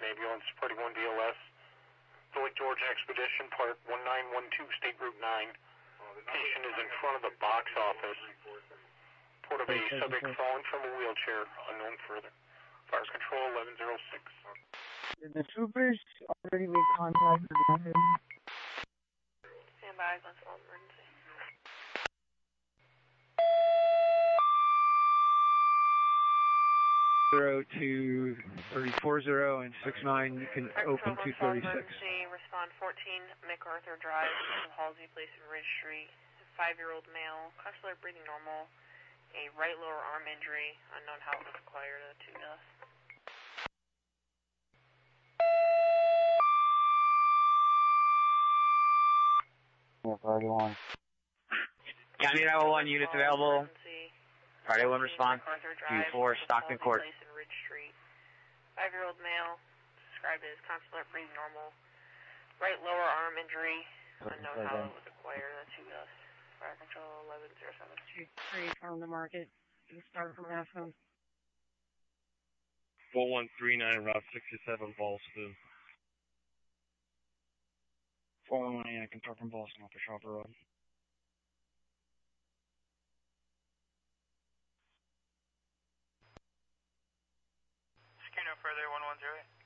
ambulance, Party 1 DLS. The Lake George Expedition, Part 1912, State Route 9. Patient is in front of the box office. Report of a subject fallen from a wheelchair, unknown further. Fire Control 1106. Did the troopers already make contact with him? Stand by, let's call emergency. 02-340 and 69, you can open 236. Emergency, respond 14, MacArthur Drive, Halsey Place and Ridge Street. 5-year-old male, consular breathing normal, a right lower arm injury, unknown how it was acquired, 2 deaths. Yeah, Party 1. County 911 units available. Party 1 response. 2-4, Stockton Court. 5-year-old male, described as consular breathing normal, right lower arm injury, unknown how it was acquired, 2 deaths. Fire Control 1107. 3 from the market. You start from Aspen. 4139, Route 67, Ballston. 418, I can start from Boston off the Shopper Road. Secure no further, 110.